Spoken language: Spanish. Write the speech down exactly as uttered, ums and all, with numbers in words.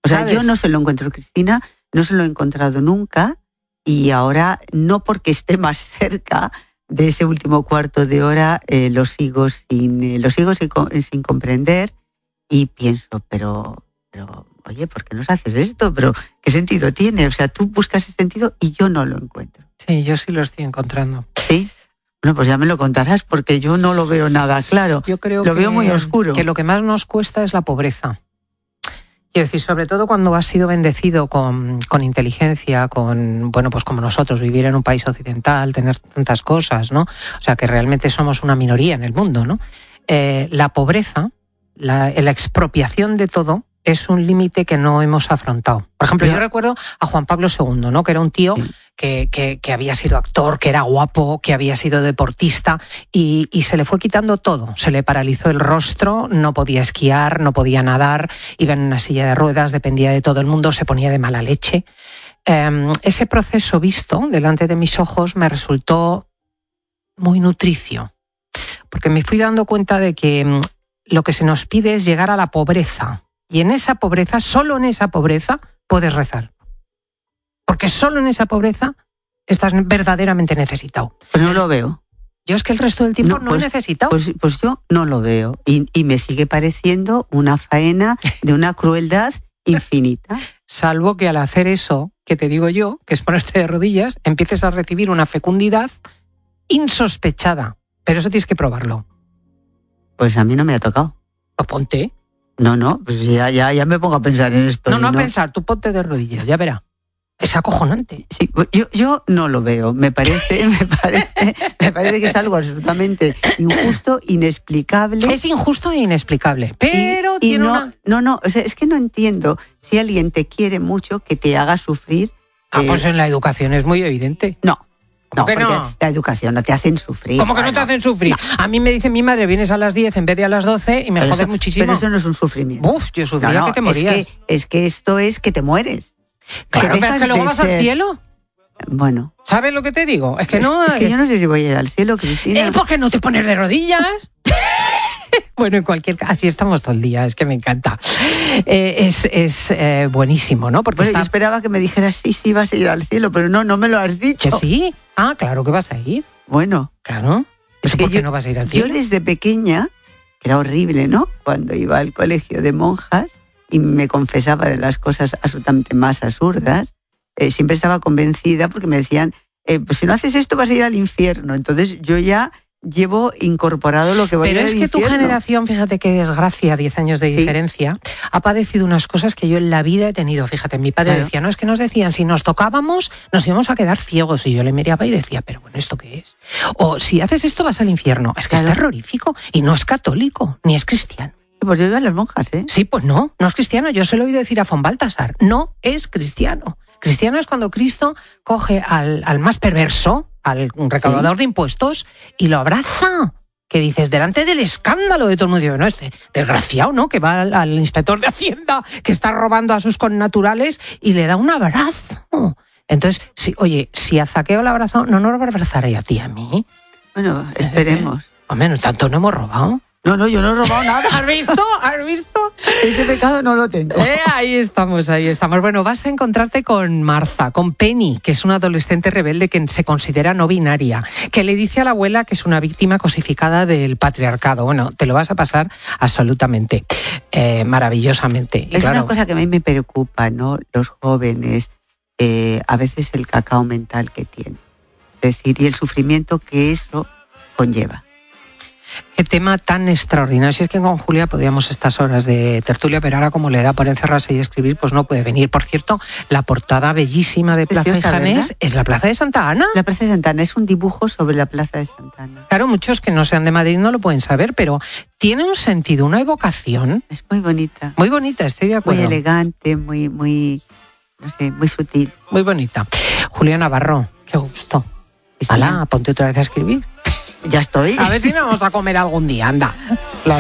O sea, ¿sabes? yo no se lo encuentro, Cristina, no se lo he encontrado nunca, y ahora, no porque esté más cerca de ese último cuarto de hora, eh, lo sigo sin, eh, lo sigo sin, sin comprender, y pienso, pero, pero, oye, ¿por qué nos haces esto? Pero, ¿qué sentido tiene? O sea, tú buscas ese sentido y yo no lo encuentro. Sí, yo sí lo estoy encontrando. ¿Sí? Bueno, pues ya me lo contarás, porque yo no lo veo nada claro. Yo creo lo que, veo muy oscuro. Que lo que más nos cuesta es la pobreza. Quiero decir, sobre todo cuando has sido bendecido con, con inteligencia, con, bueno, pues como nosotros, vivir en un país occidental, tener tantas cosas, ¿no? O sea, que realmente somos una minoría en el mundo, ¿no? Eh, la pobreza, la, la expropiación de todo, es un límite que no hemos afrontado. Por ejemplo, yo recuerdo a Juan Pablo segundo, ¿no? Que era un tío Sí. que, que, que había sido actor, que era guapo, que había sido deportista, y, y se le fue quitando todo. Se le paralizó el rostro, no podía esquiar, no podía nadar, iba en una silla de ruedas, dependía de todo el mundo, se ponía de mala leche. Eh, ese proceso visto delante de mis ojos me resultó muy nutricio, porque me fui dando cuenta de que lo que se nos pide es llegar a la pobreza. Y en esa pobreza, solo en esa pobreza, puedes rezar. Porque solo en esa pobreza estás verdaderamente necesitado. Pues no lo veo. Yo es que el resto del tiempo no, no pues, he necesitado. Pues, pues yo no lo veo. Y, y me sigue pareciendo una faena de una crueldad infinita. Salvo que al hacer eso, que te digo yo, que es ponerte de rodillas, empieces a recibir una fecundidad insospechada. Pero eso tienes que probarlo. Pues a mí no me ha tocado. Pues ponte. No, no, pues ya, ya, ya me pongo a pensar en esto. No, no a no pensar, tú ponte de rodillas, ya verá. Es acojonante. Sí, yo, yo no lo veo. Me parece, me parece, me parece que es algo absolutamente injusto, inexplicable. Es injusto e inexplicable. Pero y, y tiene no, una... no, no, o sea, es que no entiendo si alguien te quiere mucho que te haga sufrir. Ah, eh, pues en la educación es muy evidente. No. ¿Cómo No, que porque no? La educación no te hacen sufrir. ¿Cómo que no te hacen sufrir? No. A mí me dice mi madre, vienes a las diez en vez de a las doce y me Pero jodes eso, muchísimo. Pero eso no es un sufrimiento. Uf, yo sufría no, no, que te morías. Es que, es que esto es que te mueres. Claro, que pero es que luego vas ser... al cielo. Bueno. ¿Sabes lo que te digo? Es que es, no... Es que yo no sé si voy a ir al cielo, Cristina. ¿Eh? ¿Por qué no te pones de rodillas? Bueno, en cualquier caso, así estamos todo el día, es que me encanta. Eh, es es eh, buenísimo, ¿no? Porque bueno, está... yo esperaba que me dijeras sí, sí, vas a ir al cielo, pero no, no me lo has dicho. ¿Que sí? Ah, claro que vas a ir. Bueno. Claro. Es que ¿Por qué yo, no vas a ir al cielo? Yo desde pequeña, que era horrible, ¿no? Cuando iba al colegio de monjas y me confesaba de las cosas absolutamente más absurdas, eh, siempre estaba convencida porque me decían, eh, pues si no haces esto vas a ir al infierno. Entonces yo ya llevo incorporado lo que voy Pero a ir es al que infierno. tu generación, fíjate qué desgracia, diez años de Sí. diferencia, ha padecido unas cosas que yo en la vida he tenido. Fíjate, mi padre Claro. decía, no, es que nos decían, si nos tocábamos, nos íbamos a quedar ciegos. Y yo le miraba y decía, pero bueno, ¿esto qué es? O si haces esto vas al infierno. Es que Claro. es terrorífico y no es católico, ni es cristiano. Pues yo iba a las monjas, ¿eh? Sí, pues no, no es cristiano. Yo se lo he oído decir a von Baltasar, no es cristiano. Cristiano es cuando Cristo coge al, al más perverso, al recaudador Sí. de impuestos, y lo abraza. Que dices, delante del escándalo de todo el mundo, digo, no, este desgraciado, ¿no? Que va al, al inspector de Hacienda, que está robando a sus connaturales, y le da un abrazo. Entonces, sí, oye, si a Zaqueo le abrazó, no nos va a abrazar a ti, a mí. Bueno, esperemos. Eh, hombre, no, tanto no hemos robado. No, no, yo no he robado nada. ¿Has visto? ¿Has visto? Ese pecado no lo tengo. Eh, ahí estamos, ahí estamos. Bueno, vas a encontrarte con Martha, con Penny, que es una adolescente rebelde que se considera no binaria, que le dice a la abuela que es una víctima cosificada del patriarcado. Bueno, te lo vas a pasar absolutamente, eh, maravillosamente. Y es claro, una cosa que a mí me preocupa, ¿no? Los jóvenes, eh, a veces el cacao mental que tienen. Es decir, y el sufrimiento que eso conlleva. qué tema tan extraordinario. Si es que con Julia podíamos estas horas de tertulia, pero ahora como le da por encerrarse y escribir, pues no puede venir. Por cierto, la portada bellísima de Plaza Preciosa, y Janés ¿verdad? es la Plaza de Santa Ana. La Plaza de Santa Ana es un dibujo sobre la Plaza de Santa Ana. Claro, muchos que no sean de Madrid no lo pueden saber, pero tiene un sentido, una evocación. Es muy bonita. Muy bonita, estoy de acuerdo. Muy elegante, muy, muy, no sé, muy sutil. Muy bonita. Julia Navarro, qué gusto. Sí. Hala, ponte otra vez a escribir. Ya estoy. A ver si nos vamos a comer algún día, anda.